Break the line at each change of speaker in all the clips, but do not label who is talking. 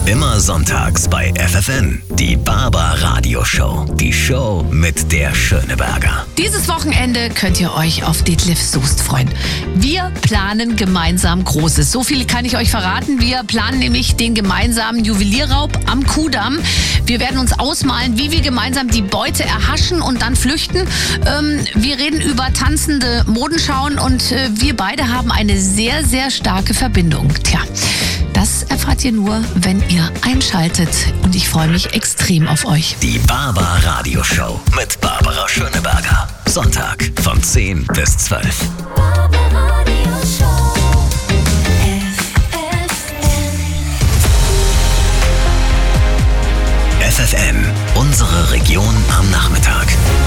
Immer sonntags bei FFN. Die Barber Radio Show. Die Show mit der Schöneberger.
Dieses Wochenende könnt ihr euch auf Detlef Soest freuen. Wir planen gemeinsam Großes. So viel kann ich euch verraten. Wir planen nämlich den gemeinsamen Juwelierraub am Kudamm. Wir werden uns ausmalen, wie wir gemeinsam die Beute erhaschen und dann flüchten. Wir reden über tanzende Modenschauen und wir beide haben eine sehr, sehr starke Verbindung. Tja, das erfahrt ihr nur, wenn ihr einschaltet. Und ich freue mich extrem auf euch.
Die Barber Radio Show mit Barbara Schöneberger. Sonntag von 10 bis 12. FFN, unsere Region am Nachmittag.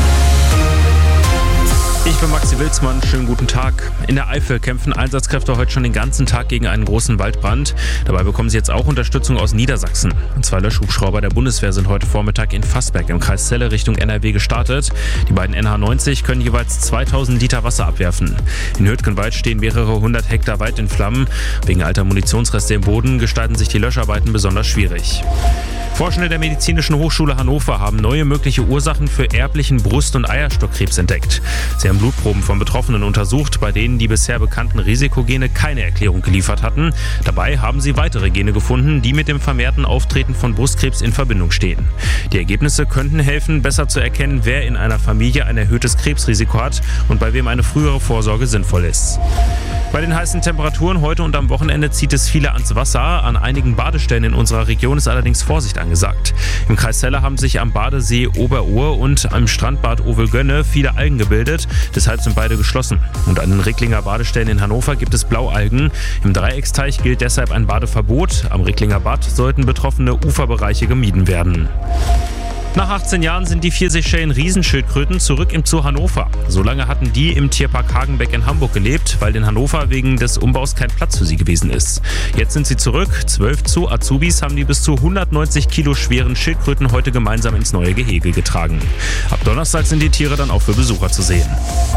Ich bin Maxi Wilsmann, schönen guten Tag. In der Eifel kämpfen Einsatzkräfte heute schon den ganzen Tag gegen einen großen Waldbrand. Dabei bekommen sie jetzt auch Unterstützung aus Niedersachsen. 2 Löschhubschrauber der Bundeswehr sind heute Vormittag in Fassberg im Kreis Celle Richtung NRW gestartet. Die beiden NH90 können jeweils 2000 Liter Wasser abwerfen. In Hürtgenwald stehen mehrere 100 Hektar Wald in Flammen. Wegen alter Munitionsreste im Boden gestalten sich die Löscharbeiten besonders schwierig. Forschende der Medizinischen Hochschule Hannover haben neue mögliche Ursachen für erblichen Brust- und Eierstockkrebs entdeckt. Sie haben Blutproben von Betroffenen untersucht, bei denen die bisher bekannten Risikogene keine Erklärung geliefert hatten. Dabei haben sie weitere Gene gefunden, die mit dem vermehrten Auftreten von Brustkrebs in Verbindung stehen. Die Ergebnisse könnten helfen, besser zu erkennen, wer in einer Familie ein erhöhtes Krebsrisiko hat und bei wem eine frühere Vorsorge sinnvoll ist. Bei den heißen Temperaturen heute und am Wochenende zieht es viele ans Wasser. An einigen Badestellen in unserer Region ist allerdings Vorsicht angesagt. Im Kreis Celle haben sich am Badesee Oberuhr und am Strandbad Ovelgönne viele Algen gebildet. Deshalb sind beide geschlossen. Und an den Ricklinger Badestellen in Hannover gibt es Blaualgen. Im Dreiecksteich gilt deshalb ein Badeverbot. Am Ricklinger Bad sollten betroffene Uferbereiche gemieden werden. Nach 18 Jahren sind die 4 Seychellen-Riesenschildkröten zurück im Zoo Hannover. So lange hatten die im Tierpark Hagenbeck in Hamburg gelebt, weil in Hannover wegen des Umbaus kein Platz für sie gewesen ist. Jetzt sind sie zurück. 12 Zoo-Azubis haben die bis zu 190 Kilo schweren Schildkröten heute gemeinsam ins neue Gehege getragen. Ab Donnerstag sind die Tiere dann auch für Besucher zu sehen.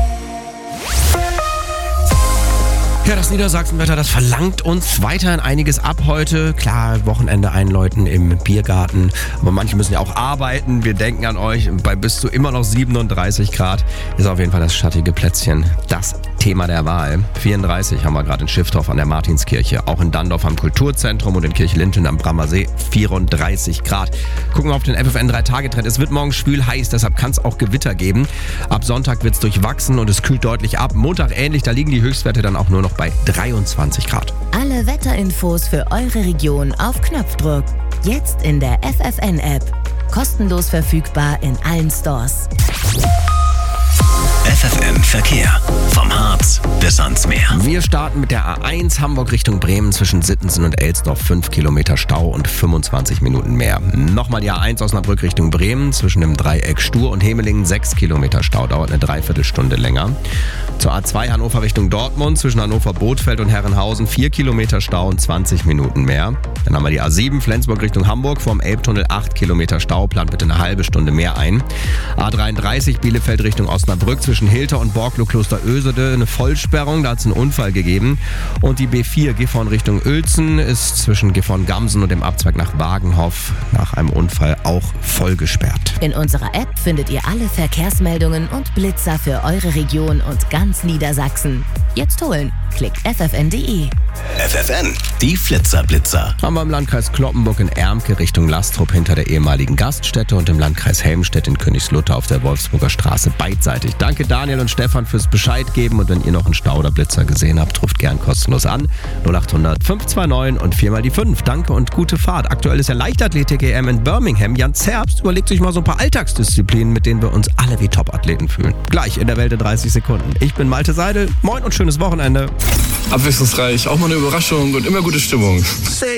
Ja, das Niedersachsenwetter, das verlangt uns weiterhin einiges ab heute. Klar, Wochenende einläuten im Biergarten, aber manche müssen ja auch arbeiten. Wir denken an euch. Bei bis zu immer noch 37 Grad ist auf jeden Fall das schattige Plätzchen das Thema der Wahl. 34 haben wir gerade in Schiffdorf an der Martinskirche, auch in Dandorf am Kulturzentrum und in Kirchlinten am Brammersee 34 Grad. Gucken wir auf den FFN 3-Tage-Trend. Es wird morgen schwül heiß, deshalb kann es auch Gewitter geben. Ab Sonntag wird es durchwachsen und es kühlt deutlich ab. Montag ähnlich, da liegen die Höchstwerte dann auch nur noch bei 23 Grad.
Alle Wetterinfos für eure Region auf Knopfdruck. Jetzt in der FFN-App. Kostenlos verfügbar in allen Stores.
FFN Verkehr. Vom Harz bis ans Meer.
Wir starten mit der A1 Hamburg Richtung Bremen zwischen Sittensen und Elsdorf. 5 Kilometer Stau und 25 Minuten mehr. Nochmal die A1 Osnabrück Richtung Bremen zwischen dem Dreieck Stur und Hemelingen. 6 Kilometer Stau, dauert eine Dreiviertelstunde länger. Zur A2 Hannover Richtung Dortmund zwischen Hannover-Bothfeld und Herrenhausen. 4 Kilometer Stau und 20 Minuten mehr. Dann haben wir die A7 Flensburg Richtung Hamburg vom Elbtunnel. 8 Kilometer Stau, plant bitte eine halbe Stunde mehr ein. A33 Bielefeld Richtung Osnabrück zwischen Hilter und Borglo-Kloster-Ösede eine Vollsperrung, da hat es einen Unfall gegeben. Und die B4 Gifhorn Richtung Uelzen ist zwischen Gifhorn-Gamsen und dem Abzweig nach Wagenhoff nach einem Unfall auch voll gesperrt.
In unserer App findet ihr alle Verkehrsmeldungen und Blitzer für eure Region und ganz Niedersachsen. Jetzt holen. Klickt ffn.de.
FFN, die Flitzer-Blitzer.
Haben wir im Landkreis Cloppenburg in Ermke Richtung Lastrup hinter der ehemaligen Gaststätte und im Landkreis Helmstedt in Königslutter auf der Wolfsburger Straße beidseitig. Danke Daniel und Stefan fürs Bescheid geben und wenn ihr noch einen Stau oder Blitzer gesehen habt, ruft gern kostenlos an. 0800 529 und 4 mal die 5. Danke und gute Fahrt. Aktuell ist ja Leichtathletik-EM in Birmingham. Jan Zerbst überlegt sich mal so ein paar Alltagsdisziplinen, mit denen wir uns alle wie Top-Athleten fühlen. Gleich in der Welt in 30 Sekunden. Ich bin Malte Seidel. Moin und schönes Wochenende.
Abwechslungsreich, auch mal eine Überraschung und immer gute Stimmung.